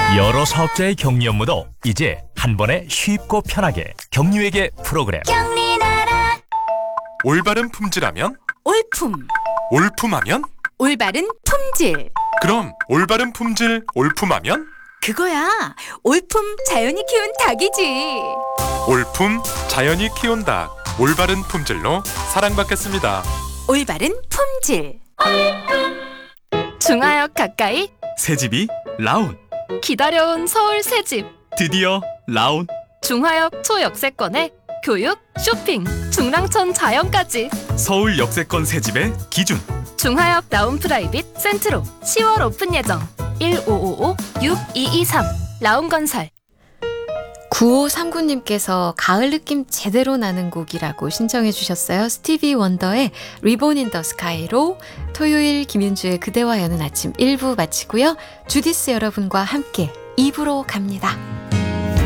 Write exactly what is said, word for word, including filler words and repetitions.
여러 사업자의 격리 업무도 이제 한 번에 쉽고 편하게 격리회계 프로그램. 격리나라. 올바른 품질하면? 올품. 올품하면? 올바른 품질. 그럼 올바른 품질 올품하면? 그거야. 올품 자연이 키운 닭이지. 올품 자연이 키운 닭. 올바른 품질로 사랑받겠습니다. 올바른 품질. 중화역 가까이 새집이 라운. 기다려온 서울 새집. 드디어 라운. 중화역 초역세권에 교육, 쇼핑, 중랑천 자연까지. 서울 역세권 새집의 기준. 중화역 라운 프라이빗 센트로 시월 오픈 예정. 일오오오 육이이삼 라운건설. 구오삼구님께서 가을 느낌 제대로 나는 곡이라고 신청해 주셨어요. 스티비 원더의 리본 인 더 스카이로 토요일 김윤주의 그대와 여는 아침 일 부 마치고요. 주디스 여러분과 함께 이 부로 갑니다.